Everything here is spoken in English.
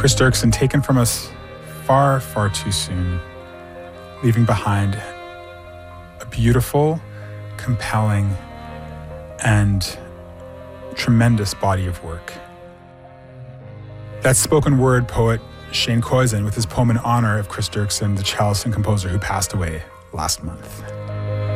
Chris Dirksen, taken from us far, far too soon, leaving behind a beautiful, compelling, and tremendous body of work. That's spoken word poet Shane Koizen with his poem in honor of Chris Dirksen, the cellist and composer who passed away last month.